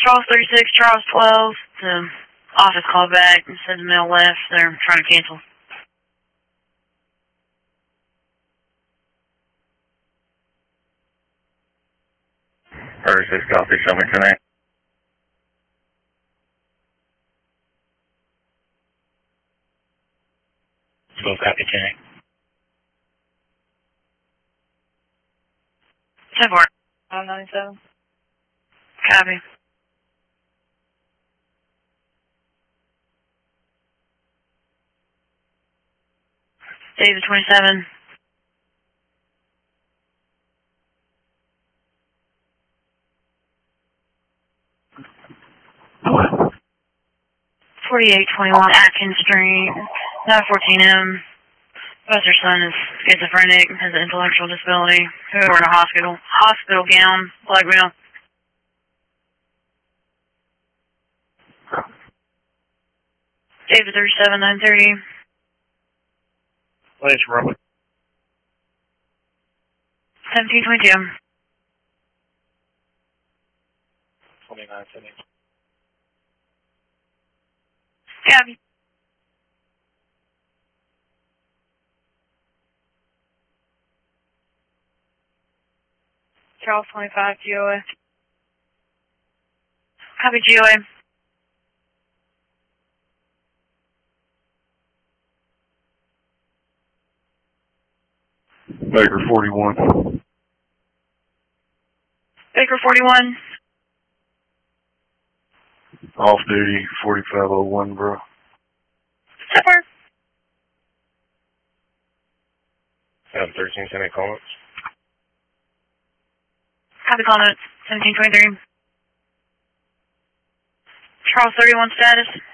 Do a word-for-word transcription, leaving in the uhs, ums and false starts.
Charles thirty-six, Charles twelve. The office called back and said the mail left. They're trying to cancel. thirty-six, copy. Show me connect. twelve, copy, connect. ten four. five ninety-seven. Copy. David twenty-seven. forty-eight twenty-one Atkins Street, nine fourteen M. Professor son is schizophrenic, has an intellectual disability. We're in a hospital. Hospital gown, black male. David thirty-seven, nine thirty. Place Robert. seventeen twenty-two. twenty-nine seventy. Copy. Charles twenty-five, G O A. Copy, G O A. Baker forty-one. Baker forty-one. Off duty, forty-five oh one, bro. Super. seven thirteen, send me comments. Copy, comment. seventeen twenty-three. Charles thirty-one status.